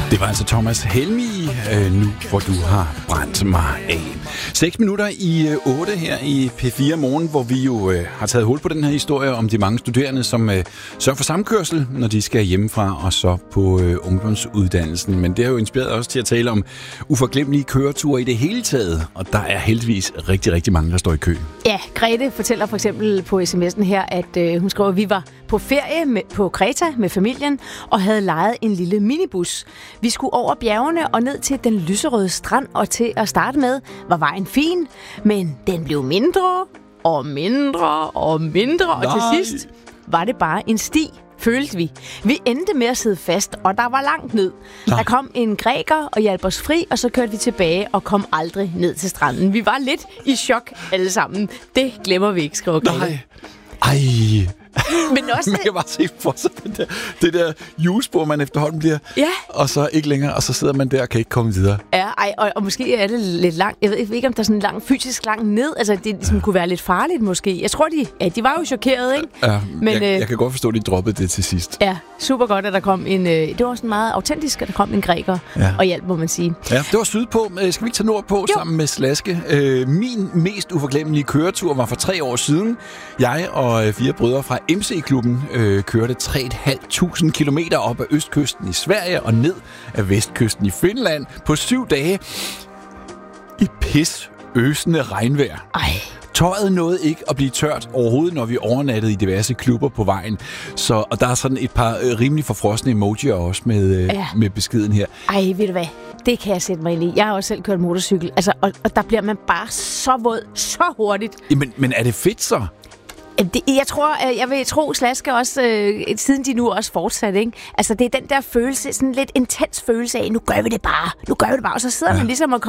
Det var altså Thomas Helmig, nu hvor du har brændt mig af. 6 minutter i 8 her i P4 Morgen, hvor vi jo har taget hul på den her historie om de mange studerende, som sørger for samkørsel, når de skal hjemmefra og så på ungdomsuddannelsen. Men det har jo inspireret os til at tale om uforglemmelige køreture i det hele taget, og der er heldigvis rigtig, rigtig mange, der står i kø. Ja, Grete fortæller for eksempel på sms'en her, at hun skriver, at vi var på ferie på Kreta med familien og havde lejet en lille minibus. Vi skulle over bjergene og ned til den lyserøde strand, og til at starte med var vejen fin, men den blev mindre og mindre og mindre, og til sidst var det bare en sti, følte vi. Vi endte med at sidde fast, og der var langt ned. Der kom en græker og hjalp os fri, og så kørte vi tilbage og kom aldrig ned til stranden. Vi var lidt i chok alle sammen. Det glemmer vi ikke, skriver Grete. Nej. Ej. Men også man kan bare se for sig det der hjulspor, man efterhånden bliver. Ja. Og så ikke længere, og så sidder man der og kan ikke komme videre. Ja, og måske er det lidt langt. Jeg ved ikke, om der er sådan lang, fysisk langt ned. Altså, det ligesom kunne være lidt farligt måske. Jeg tror, de var jo chokerede, ikke? Ja, men, jeg kan godt forstå, at de droppede det til sidst. Ja, super godt, at der kom en... det var sådan meget autentisk, at der kom en græker og hjælp, må man sige. Ja, det var sydpå. Skal vi ikke tage nordpå sammen med Slaske? Min mest uforglemmelige køretur var for 3 år siden. Jeg og 4 brødre fra MC-klubben kørte 3.500 kilometer op ad østkysten i Sverige og ned af vestkysten i Finland på 7 dage i øsende regnvejr. Ej. Tøjet nåede ikke at blive tørt overhovedet, når vi overnattede i diverse klubber på vejen. Og der er sådan et par rimelig forfrosne emojier også med beskeden her. Ej, ved du hvad? Det kan jeg sætte mig ind i. Jeg har også selv kørt motorcykel. Altså, og der bliver man bare så våd, så hurtigt. Men er det fedt så? Jeg vil tro, Slaske også, siden de nu også fortsat, ikke? Altså, det er den der følelse, sådan lidt intens følelse af, nu gør vi det bare, og så sidder man ligesom og